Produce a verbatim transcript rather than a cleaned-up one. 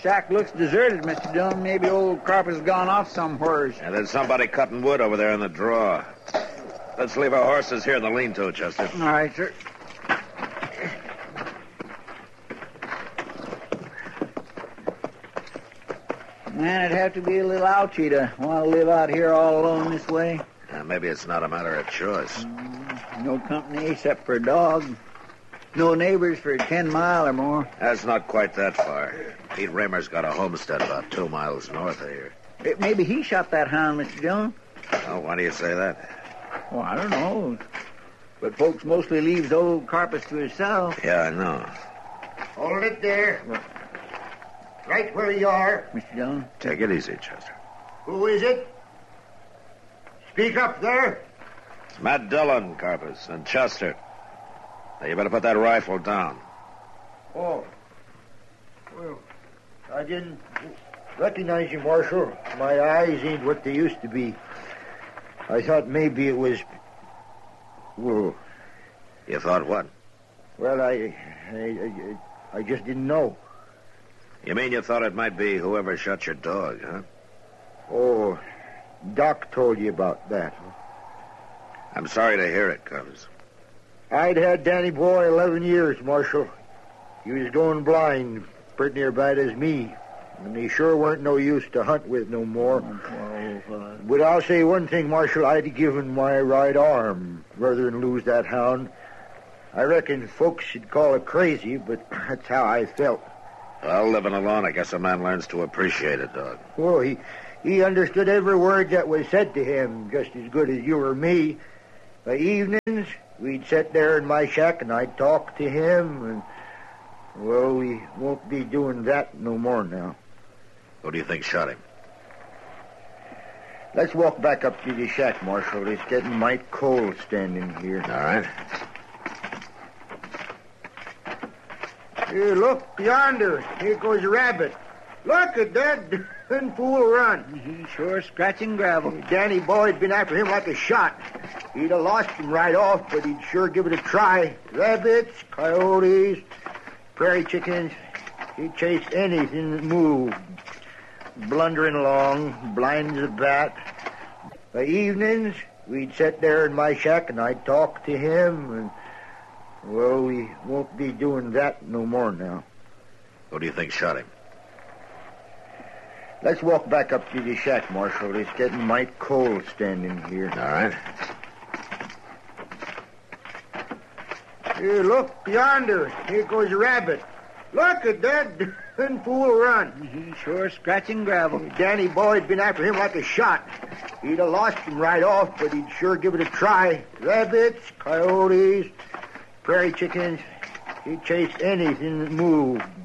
shack looks deserted, Mister Dillon. Maybe old Carpenter's gone off somewhere. And there's somebody cutting wood over there in the draw. Let's leave our horses here in the lean-to, Chester. All right, sir. Man, it'd have to be a little ouchy to want to live out here all alone this way. Uh, maybe it's not a matter of choice. Mm, no company except for a dog. No neighbors for ten mile or more. That's not quite that far. Pete Raymer's got a homestead about two miles north of here. It, maybe he shot that hound, Mister Dillon. Oh, why do you say that? Well, I don't know. But folks mostly leaves old Carpus to himself. Yeah, I know. Hold it there. Right where you are. Mister Dillon? Take it easy, Chester. Who is it? Speak up there. It's Matt Dillon, Carpus, and Chester. Now, you better put that rifle down. Oh. Well, I didn't recognize you, Marshal. My eyes ain't what they used to be. I thought maybe it was... Well... You thought what? Well, I... I, I, I just didn't know. You mean you thought it might be whoever shot your dog, huh? Oh, Doc told you about that. I'm sorry to hear it, Carpus. I'd had Danny Boy eleven years, Marshal. He was going blind, pretty near bad as me. And he sure weren't no use to hunt with no more. Oh, but I'll say one thing, Marshal. I'd give him my right arm rather than lose that hound. I reckon folks should call it crazy, but that's how I felt. Well, living alone, I guess a man learns to appreciate a dog. Oh, he, he understood every word that was said to him, just as good as you or me. By evenings, we'd sit there in my shack and I'd talk to him, and, well, we won't be doing that no more now. Who do you think shot him? Let's walk back up to the shack, Marshal. It's getting mighty cold standing here. All right. Here, look, yonder. Here goes a rabbit. Look at that fool run. He's sure scratching gravel. Danny Boyd'd been after him like a shot. He'd have lost him right off, but he'd sure give it a try. Rabbits, coyotes, prairie chickens. He'd chase anything that moved. Blundering along, blind as a bat. By evenings, we'd sit there in my shack and I'd talk to him, and, well, we won't be doing that no more now. Who do you think shot him? Let's walk back up to the shack, Marshal. It's getting mighty cold standing here. All right. Here, look, yonder. Here goes a rabbit. Look at that fool run. He's sure scratching gravel. Danny Boyd'd been after him like a shot. He'd have lost him right off, but he'd sure give it a try. Rabbits, coyotes, prairie chickens. He'd chase anything that moved.